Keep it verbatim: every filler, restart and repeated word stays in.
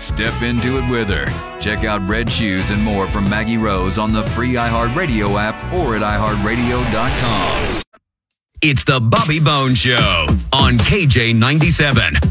step into it with her. Check out Red Shoes and more from Maggie Rose on the free iHeartRadio app or at i heart radio dot com. It's the Bobby Bones Show on K J ninety-seven.